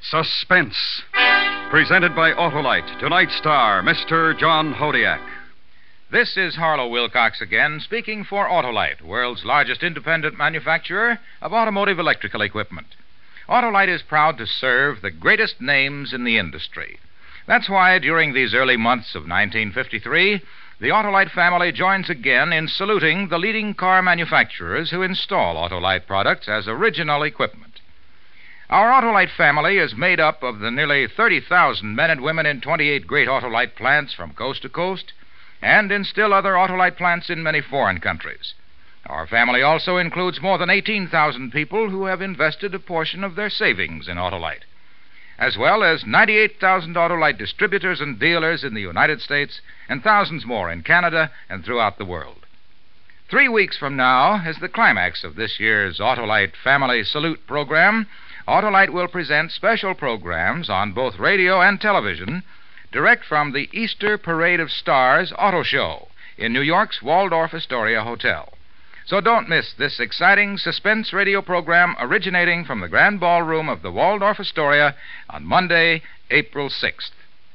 Suspense. Presented by Autolite. Tonight's star, Mr. John Hodiak. This is Harlow Wilcox again, speaking for Autolite, world's largest independent manufacturer of automotive electrical equipment. Autolite is proud to serve the greatest names in the industry. That's why during these early months of 1953, the Autolite family joins again in saluting the leading car manufacturers who install Autolite products as original equipment. Our Autolite family is made up of the nearly 30,000 men and women in 28 great Autolite plants from coast to coast, and in still other Autolite plants in many foreign countries. Our family also includes more than 18,000 people who have invested a portion of their savings in Autolite, as well as 98,000 Autolite distributors and dealers in the United States and thousands more in Canada and throughout the world. 3 weeks from now, as the climax of this year's Autolite Family Salute program, Autolite will present special programs on both radio and television direct from the Easter Parade of Stars Auto Show in New York's Waldorf Astoria Hotel. So don't miss this exciting suspense radio program originating from the Grand Ballroom of the Waldorf Astoria on Monday, April 6th.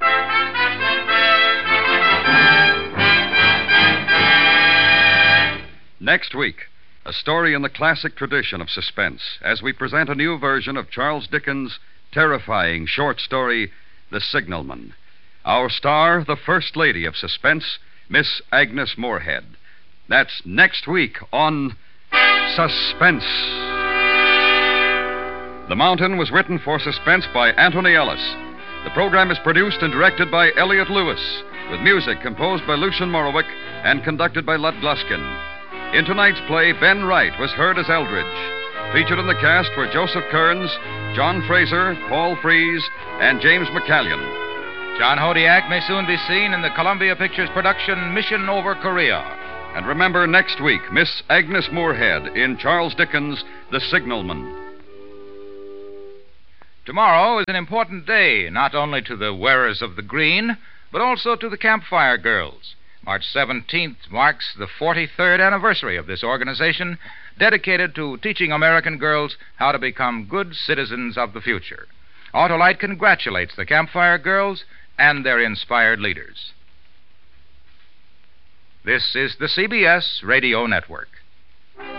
Next week, a story in the classic tradition of suspense as we present a new version of Charles Dickens' terrifying short story, The Signalman. Our star, the First Lady of Suspense, Miss Agnes Moorehead. That's next week on Suspense. The Mountain was written for Suspense by Anthony Ellis. The program is produced and directed by Elliott Lewis, with music composed by Lucien Morawick and conducted by Lud Gluskin. In tonight's play, Ben Wright was heard as Eldridge. Featured in the cast were Joseph Kearns, John Fraser, Paul Frees, and James McCallion. John Hodiak may soon be seen in the Columbia Pictures production Mission Over Korea. And remember, next week, Miss Agnes Moorehead in Charles Dickens' The Signalman. Tomorrow is an important day, not only to the wearers of the green, but also to the Campfire Girls. March 17th marks the 43rd anniversary of this organization, dedicated to teaching American girls how to become good citizens of the future. Autolite congratulates the Campfire Girls and their inspired leaders. This is the CBS Radio Network.